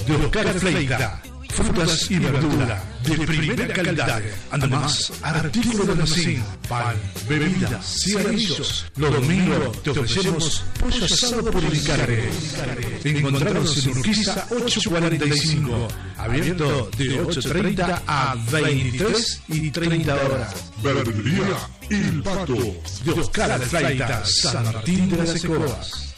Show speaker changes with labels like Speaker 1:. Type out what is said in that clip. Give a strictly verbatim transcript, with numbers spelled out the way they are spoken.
Speaker 1: de Oscar Fleita. Frutas y verdura de primera calidad. Además, artículos de almacén, pan, bebidas, cigarrillos. Los domingos te ofrecemos pollo asado por encargue. Encontrarnos en Urquiza ocho cuarenta y cinco, abierto de ocho treinta a veintitrés y treinta horas. Verdulería El Pato de Oscar Fleita, San Martín de las Escobas.